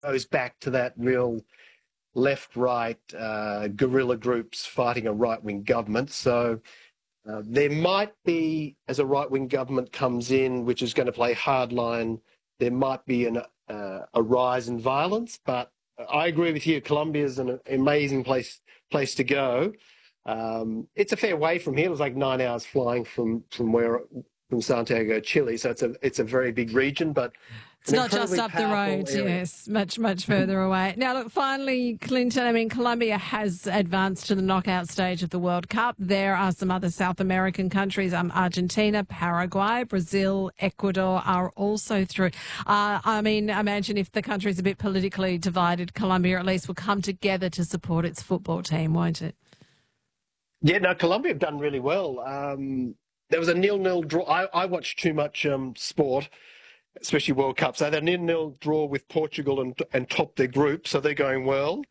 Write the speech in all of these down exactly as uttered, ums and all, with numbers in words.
goes back to that real left-right uh, guerrilla groups fighting a right-wing government. So uh, there might be, as a right-wing government comes in, which is going to play hardline, there might be an, uh, a rise in violence. But I agree with you. Colombia is an amazing place place to go. Um, it's a fair way from here. It was like nine hours flying from from where from Santiago, Chile. So it's a it's a very big region, but it's not just up the road. Area. Yes, much much further away. Now, look, finally, Clinton. I mean, Colombia has advanced to the knockout stage of the World Cup. There are some other South American countries. Um, Argentina, Paraguay, Brazil, Ecuador are also through. Uh, I mean, imagine if the country's a bit politically divided, Colombia at least will come together to support its football team, won't it? Yeah, no, Colombia have done really well. Um, there was a nil-nil draw. I, I watched too much um, sport, especially World Cup. So they had a nil-nil draw with Portugal and, and topped their group, so they're going well.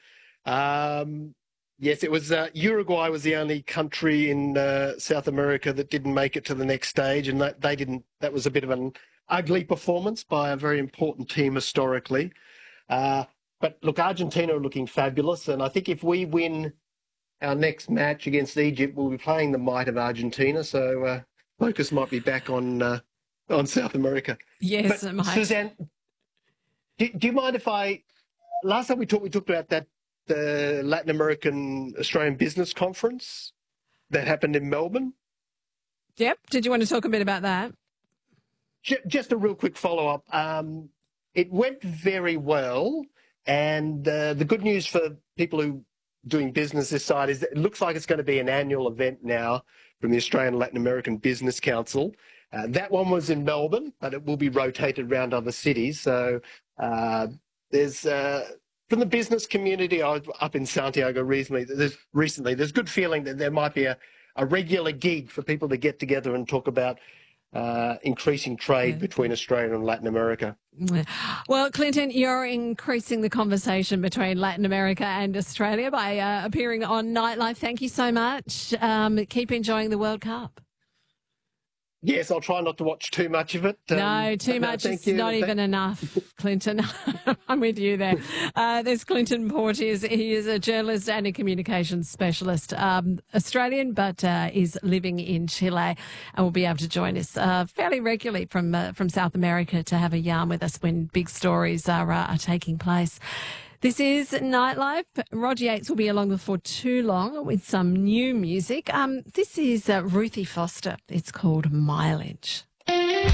Um, yes, it was uh, Uruguay was the only country in uh, South America that didn't make it to the next stage, and that they didn't. That was a bit of an ugly performance by a very important team historically. Uh, but look, Argentina are looking fabulous, and I think if we win our next match against Egypt, we'll be playing the might of Argentina, so uh, focus might be back on uh, on South America. Yes, but, it might. Suzanne, do, do you mind if I... Last time we talked, we talked about that the Latin American Australian Business Conference that happened in Melbourne. Yep. Did you want to talk a bit about that? Just a real quick follow-up. Um, it went very well, and uh, the good news for people who doing business this side is that it looks like it's going to be an annual event now from the Australian Latin American Business Council. Uh, that one was in Melbourne, but it will be rotated around other cities. So uh, there's, uh, from the business community, I was up in Santiago recently, there's, recently, there's good feeling that there might be a, a regular gig for people to get together and talk about Uh, increasing trade yeah. between Australia and Latin America. Well, Clinton, you're increasing the conversation between Latin America and Australia by uh, appearing on Nightlife. Thank you so much. Um, keep enjoying the World Cup. Yes, I'll try not to watch too much of it. Um, no, too much no, is you. not even enough, Clinton. I'm with you there. Uh, there's Clinton Porteous. He is a journalist and a communications specialist, um, Australian, but uh, is living in Chile and will be able to join us uh, fairly regularly from uh, from South America to have a yarn with us when big stories are, uh, are taking place. This is Nightlife. Roger Yates will be along before too long with some new music. Um, this is uh, Ruthie Foster. It's called Mileage.